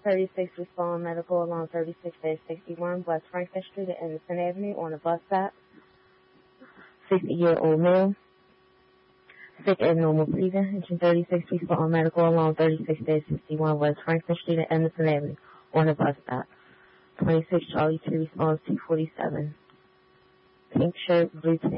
36 respond medical along 36-61 West Franklin Street at Anderson Avenue on a bus stop. 60-year-old male. Sick abnormal breathing. Engine 36 respond medical along 36-61 West Franklin Street at Anderson Avenue on a bus stop. 26 Charlie 2 responds 247. Pink shirt, blue tank.